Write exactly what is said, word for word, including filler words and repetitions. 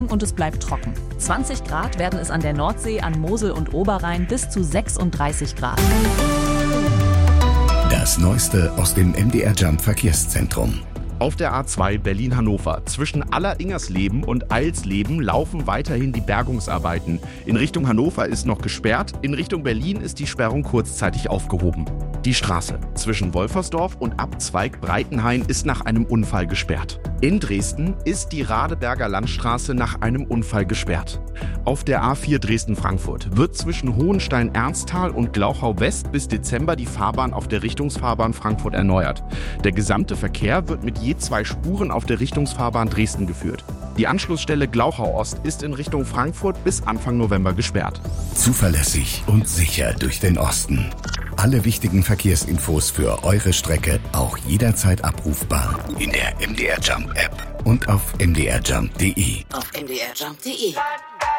und es bleibt trocken. zwanzig Grad werden es an der Nordsee, an Mosel und Oberrhein bis zu sechsunddreißig Grad. Das Neueste aus dem M D R Jump Verkehrszentrum. Auf der A zwei Berlin-Hannover zwischen Alleringersleben und Eilsleben laufen weiterhin die Bergungsarbeiten. In Richtung Hannover ist noch gesperrt, in Richtung Berlin ist die Sperrung kurzzeitig aufgehoben. Die Straße zwischen Wolfersdorf und Abzweig Breitenhain ist nach einem Unfall gesperrt. In Dresden ist die Radeberger Landstraße nach einem Unfall gesperrt. Auf der A vier Dresden-Frankfurt wird zwischen Hohenstein-Ernsthal und Glauchau-West bis Dezember die Fahrbahn auf der Richtungsfahrbahn Frankfurt erneuert. Der gesamte Verkehr wird mit je zwei Spuren auf der Richtungsfahrbahn Dresden geführt. Die Anschlussstelle Glauchau-Ost ist in Richtung Frankfurt bis Anfang November gesperrt. Zuverlässig und sicher durch den Osten. Alle wichtigen Verkehrsinfos für eure Strecke auch jederzeit abrufbar in der M D R Jump App und auf m d r jump punkt d e. Auf m d r jump punkt d e.